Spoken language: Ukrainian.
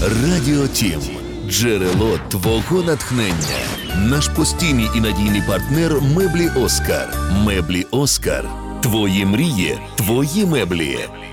Радіо Тім. Джерело твого натхнення. Наш постійний і надійний партнер Меблі Оскар. Меблі Оскар. Твої мрії, твої меблі.